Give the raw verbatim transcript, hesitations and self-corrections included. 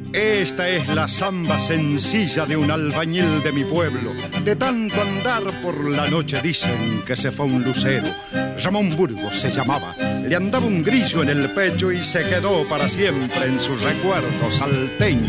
Esta es la samba sencilla de un albañil de mi pueblo. De tanto andar por la noche dicen que se fue un lucero. Ramón Burgos se llamaba, le andaba un grillo en el pecho y se quedó para siempre en su recuerdo salteño.